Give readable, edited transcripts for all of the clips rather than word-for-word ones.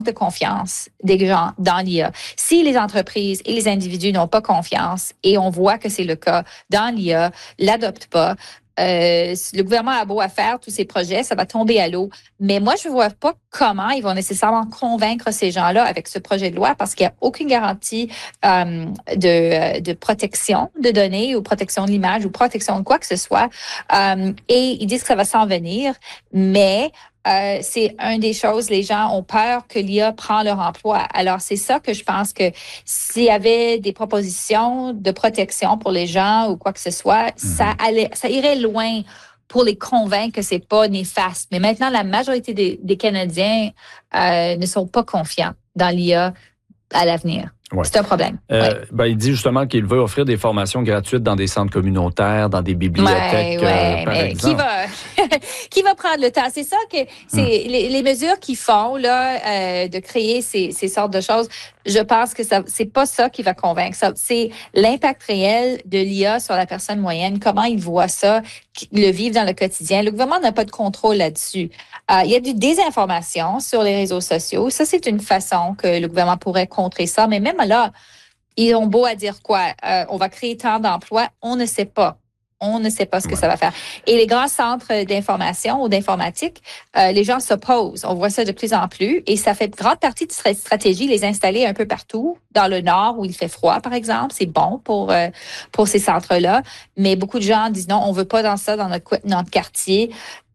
de confiance des gens dans l'IA. Si les entreprises et les individus n'ont pas confiance, et on voit que c'est le cas dans l'IA, l'adoptent pas, le gouvernement a beau à faire tous ces projets, ça va tomber à l'eau. Mais moi, je ne vois pas comment ils vont nécessairement convaincre ces gens-là avec ce projet de loi parce qu'il n'y a aucune garantie de protection de données ou protection de l'image ou protection de quoi que ce soit. Et ils disent que ça va s'en venir, mais c'est une des choses, les gens ont peur que l'IA prend leur emploi. Alors, c'est ça que je pense que s'il y avait des propositions de protection pour les gens ou quoi que ce soit, ça irait loin pour les convaincre que c'est pas néfaste. Mais maintenant, la majorité des Canadiens ne sont pas confiants dans l'IA à l'avenir. Ouais. C'est un problème. Il dit justement qu'il veut offrir des formations gratuites dans des centres communautaires, dans des bibliothèques, par exemple. Qui va prendre le temps? C'est ça que c'est les mesures qu'ils font là, de créer ces sortes de choses. Je pense que c'est pas ça qui va convaincre. C'est l'impact réel de l'IA sur la personne moyenne, comment ils voient ça, le vivre dans le quotidien. Le gouvernement n'a pas de contrôle là-dessus. Il y a du désinformation sur les réseaux sociaux. Ça, c'est une façon que le gouvernement pourrait contrer ça. Mais même là, ils ont beau à dire quoi? On va créer tant d'emplois. On ne sait pas. On ne sait pas ce que ça va faire. Et les grands centres d'information ou d'informatique, les gens s'opposent. On voit ça de plus en plus. Et ça fait grande partie de cette stratégie, les installer un peu partout, dans le nord où il fait froid, par exemple. C'est bon pour ces centres-là. Mais beaucoup de gens disent non, on veut pas dans ça dans notre quartier.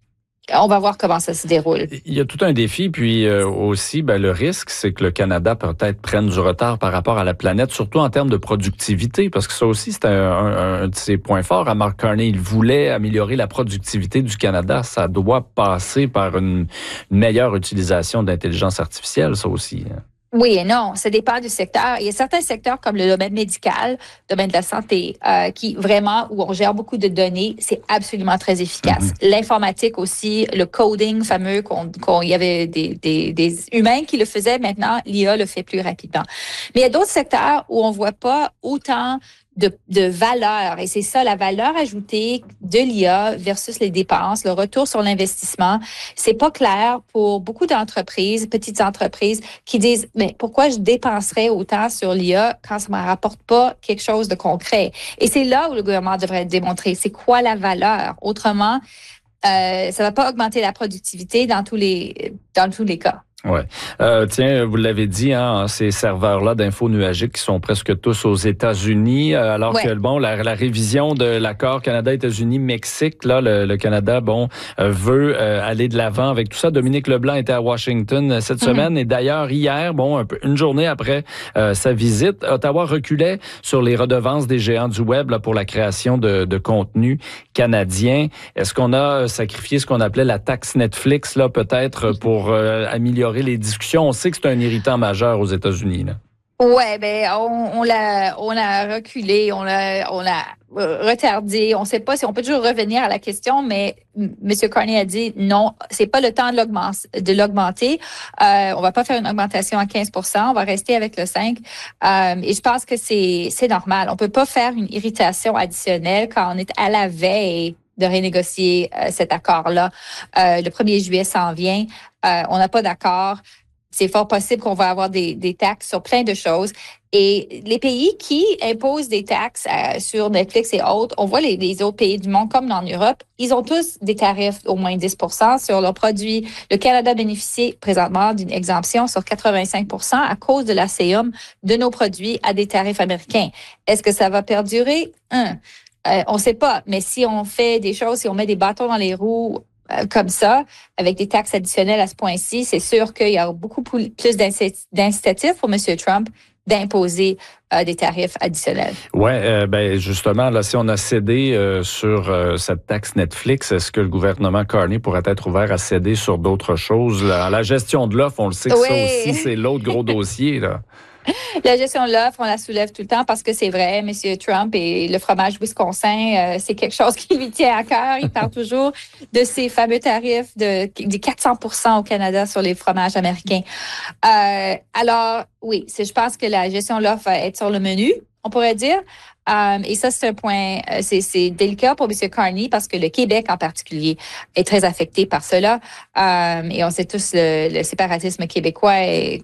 On va voir comment ça se déroule. Il y a tout un défi, puis aussi, le risque, c'est que le Canada peut-être prenne du retard par rapport à la planète, surtout en termes de productivité, parce que ça aussi, c'est un de ses points forts à Mark Carney. Il voulait améliorer la productivité du Canada. Ça doit passer par une meilleure utilisation d'intelligence artificielle, ça aussi. Oui et non, ça dépend du secteur. Il y a certains secteurs comme le domaine médical, le domaine de la santé, qui vraiment, où on gère beaucoup de données, c'est absolument très efficace. L'informatique aussi, le coding fameux, il y avait des humains qui le faisaient, maintenant l'IA le fait plus rapidement. Mais il y a d'autres secteurs où on voit pas autant de valeur. Et c'est ça, la valeur ajoutée de l'IA versus les dépenses, le retour sur l'investissement. C'est pas clair pour beaucoup d'entreprises, petites entreprises, qui disent, mais pourquoi je dépenserais autant sur l'IA quand ça ne me rapporte pas quelque chose de concret? Et c'est là où le gouvernement devrait démontrer c'est quoi la valeur. Autrement, ça va pas augmenter la productivité dans tous les cas. Ouais. Tiens, vous l'avez dit, ces serveurs-là d'infos nuagiques qui sont presque tous aux États-Unis, alors que la révision de l'accord Canada-États-Unis-Mexique, là, le Canada, veut aller de l'avant avec tout ça. Dominique Leblanc était à Washington cette semaine et d'ailleurs hier, une journée après sa visite, Ottawa reculait sur les redevances des géants du web là, pour la création de contenu canadien. Est-ce qu'on a sacrifié ce qu'on appelait la taxe Netflix là, peut-être pour améliorer les discussions? On sait que c'est un irritant majeur aux États-Unis. Là. Ouais, on l'a reculé, on l'a retardé. On ne sait pas si on peut toujours revenir à la question, mais M. Carney a dit non, c'est pas le temps de l'augmenter. On va pas faire une augmentation à 15%, on va rester avec le 5%. Et je pense que c'est normal. On peut pas faire une irritation additionnelle quand on est à la veille de renégocier cet accord-là. Le 1er juillet s'en vient. On n'a pas d'accord. C'est fort possible qu'on va avoir des taxes sur plein de choses. Et les pays qui imposent des taxes sur Netflix et autres, on voit les autres pays du monde, comme en Europe, ils ont tous des tarifs au moins 10% sur leurs produits. Le Canada bénéficie présentement d'une exemption sur 85% à cause de la CEUM de nos produits à des tarifs américains. Est-ce que ça va perdurer? On ne sait pas. Mais si on fait des choses, si on met des bâtons dans les roues, comme ça, avec des taxes additionnelles à ce point-ci, c'est sûr qu'il y a beaucoup plus d'incitatifs pour M. Trump d'imposer des tarifs additionnels. Oui, justement, là, si on a cédé sur cette taxe Netflix, est-ce que le gouvernement Carney pourrait être ouvert à céder sur d'autres choses? Là? La gestion de l'offre, on le sait que ça aussi, c'est l'autre gros dossier, là. La gestion de l'offre, on la soulève tout le temps parce que c'est vrai, M. Trump et le fromage Wisconsin, c'est quelque chose qui lui tient à cœur. Il parle toujours de ces fameux tarifs des 400% au Canada sur les fromages américains. Alors, oui, je pense que la gestion de l'offre va être sur le menu, on pourrait dire. Et ça, c'est un point, c'est délicat pour M. Carney parce que le Québec en particulier est très affecté par cela. Et on sait tous le séparatisme québécois est